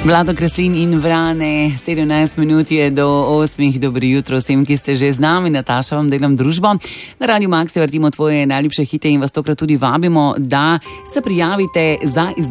Vlado Kreslin in Vrane, 17 minut je do 8. Dobro jutro vsem, ki ste že z nami. Nataša, vam delam družbo. Na Radiu Max vrtimo tvoje najljubše hite in vas tokrat tudi vabimo, da se prijavite za izbor